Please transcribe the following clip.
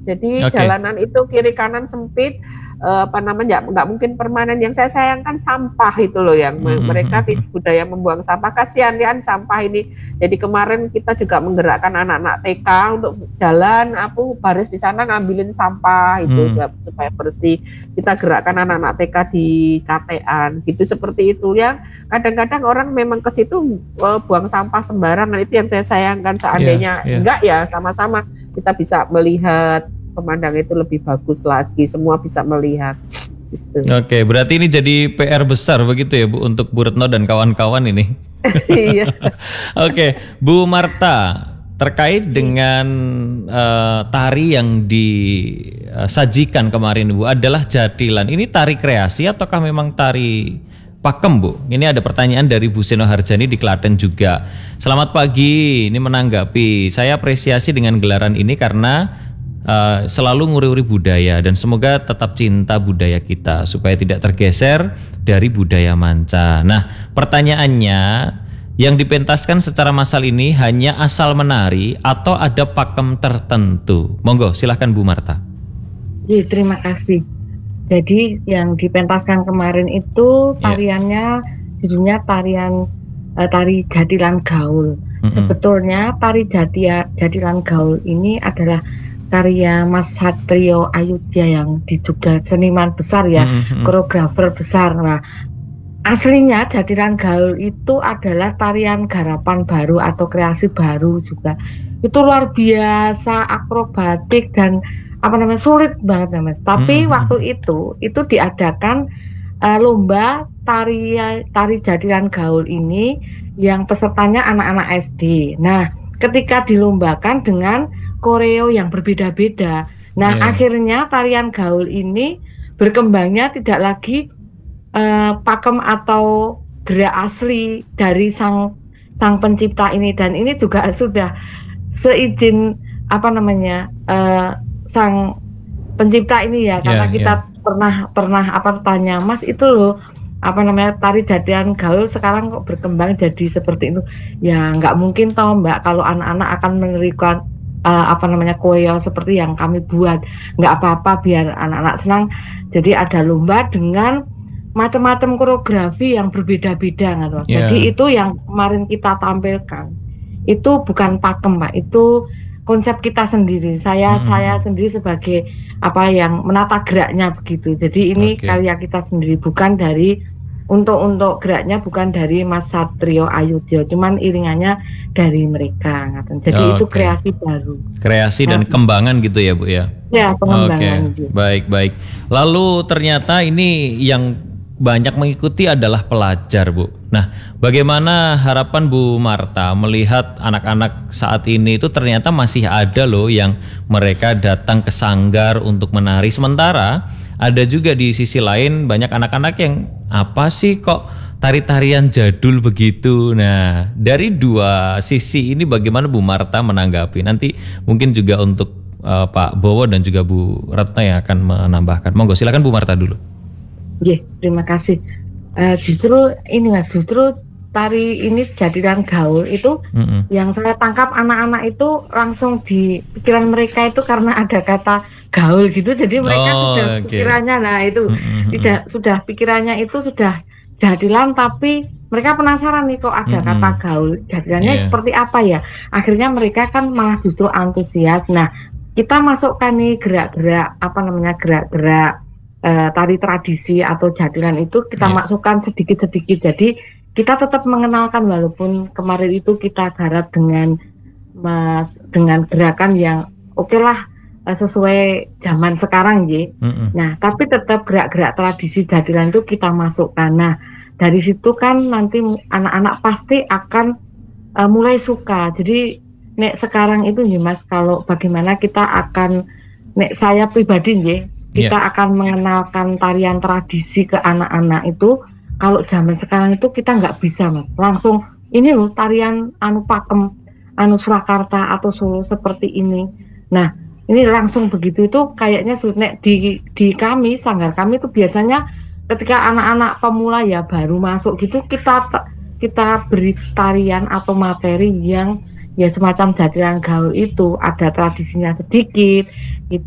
Jadi jalanan itu kiri kanan sempit, nggak mungkin permanen. Yang saya sayangkan sampah itu loh, yang mereka budaya membuang sampah. Kasihan kan sampah ini. Jadi kemarin kita juga menggerakkan anak-anak TK untuk jalan, baris di sana ngambilin sampah itu supaya bersih. Kita gerakkan anak-anak TK di KT-an gitu, seperti itu ya. Kadang-kadang orang memang ke situ buang sampah sembarangan, itu yang saya sayangkan. Seandainya enggak ya sama-sama kita bisa melihat pemandangan itu lebih bagus lagi, semua bisa melihat. Gitu. Oke, berarti ini jadi PR besar begitu ya Bu untuk Bu Retno dan kawan-kawan ini. Iya. Oke, Bu Martha, terkait dengan tari yang disajikan kemarin Bu adalah jadilan. Ini tari kreasi ataukah memang tari pakem Bu? Ini ada pertanyaan dari Bu Seno Harjani di Klaten juga. Selamat pagi, ini menanggapi. Saya apresiasi dengan gelaran ini karena selalu nguri-uri budaya dan semoga tetap cinta budaya kita supaya tidak tergeser dari budaya manca. Nah, pertanyaannya, yang dipentaskan secara massal ini hanya asal menari atau ada pakem tertentu? Monggo, silahkan Bu Martha. Ya, terima kasih. Jadi yang dipentaskan kemarin itu tariannya judulnya tari jadilan gaul. Sebetulnya tari jadilan gaul ini adalah karya Mas Satrio Ayudya yang di Jogja, seniman besar ya, koreografer besar. Nah, aslinya jadilan gaul itu adalah tarian garapan baru atau kreasi baru juga. Itu luar biasa akrobatik dan sulit banget Mas. Tapi waktu itu diadakan lomba tari jadilan gaul ini yang pesertanya anak-anak SD. Nah, ketika dilombakan dengan koreo yang berbeda-beda. Nah, akhirnya tarian gaul ini berkembangnya tidak lagi pakem atau gerak asli dari sang pencipta ini, dan ini juga sudah seizin sang pencipta ini ya, karena kita pernah tanya, Mas itu loh tari jadilan gaul sekarang kok berkembang jadi seperti itu. Ya nggak mungkin toh Mbak, kalau anak-anak akan menerikan koreo seperti yang kami buat. Nggak apa-apa, biar anak-anak senang. Jadi ada lomba dengan macam-macam koreografi yang berbeda-beda kan. Jadi itu yang kemarin kita tampilkan. Itu bukan pakem Pak, itu konsep kita sendiri. Saya sendiri sebagai yang menata geraknya begitu. Jadi ini karya kita sendiri, bukan dari untuk geraknya bukan dari Mas Satrio Ayudya, cuman iringannya dari mereka. Jadi itu kreasi baru. Kreasi dan kembangan gitu ya Bu ya? Ya, pengembangan. Baik. Lalu ternyata ini yang banyak mengikuti adalah pelajar Bu. Nah, bagaimana harapan Bu Martha melihat anak-anak saat ini itu ternyata masih ada loh yang mereka datang ke sanggar untuk menari, sementara ada juga di sisi lain banyak anak-anak yang apa sih kok tari-tarian jadul begitu. Nah, dari dua sisi ini bagaimana Bu Martha menanggapi? Nanti mungkin juga untuk Pak Bowo dan juga Bu Retno yang akan menambahkan. Monggo, silakan Bu Martha dulu. Terima kasih. Justru tari ini jadilan gaul itu yang saya tangkap, anak-anak itu langsung di pikiran mereka itu karena ada kata gaul gitu, jadi mereka pikirannya sudah pikirannya itu sudah jadilan, tapi mereka penasaran nih kok ada kata gaul, jadilannya seperti apa ya. Akhirnya mereka kan malah justru antusias. Nah, kita masukkan nih gerak-gerak tari tradisi atau jadilan itu kita masukkan sedikit-sedikit. Jadi kita tetap mengenalkan, walaupun kemarin itu kita garap dengan gerakan yang sesuai zaman sekarang ya. Nah, tapi tetap gerak-gerak tradisi jadilan itu kita masukkan. Nah, dari situ kan nanti anak-anak pasti akan mulai suka. Jadi sekarang itu ya Mas, kalau bagaimana kita akan saya pribadi ya, kita akan mengenalkan tarian tradisi ke anak-anak itu. Kalau zaman sekarang itu kita nggak bisa Mas, langsung ini loh tarian pakem, Surakarta atau Solo seperti ini. Nah, ini langsung begitu, itu kayaknya sulit. Di kami, sanggar kami itu biasanya ketika anak-anak pemula ya baru masuk gitu, kita beri tarian atau materi yang ya semacam jadilan gaul itu, ada tradisinya sedikit.